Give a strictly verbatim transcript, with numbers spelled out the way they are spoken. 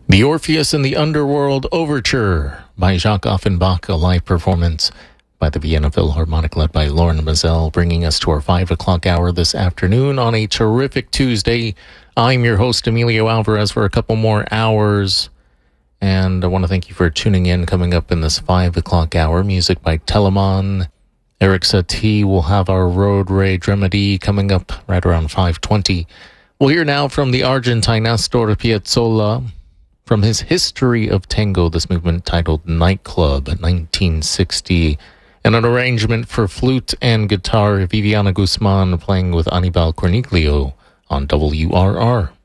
The Orpheus in the Underworld Overture by Jacques Offenbach, a live performance by the Vienna Philharmonic led by Lauren Mazel, bringing us to our five o'clock hour this afternoon on a terrific Tuesday. I'm your host, Emilio Alvarez, for a couple more hours. And I want to thank you for tuning in. Coming up in this five o'clock hour, music by Telemann. Eric Satie will have our Road Rage Remedy coming up right around five twenty. We'll hear now from the Argentine Astor Piazzolla, from his History of Tango, this movement titled Nightclub, nineteen sixty, and an arrangement for flute and guitar, Viviana Guzman playing with Anibal Corniglio on W R R.